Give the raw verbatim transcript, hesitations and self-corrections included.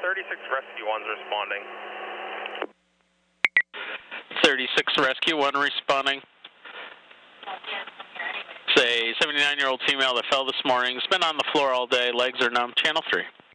thirty-six Rescue one's responding. thirty-six Rescue one responding. Say, seventy-nine-year-old female that fell this morning. Has been on the floor all day. Legs are numb. Channel three.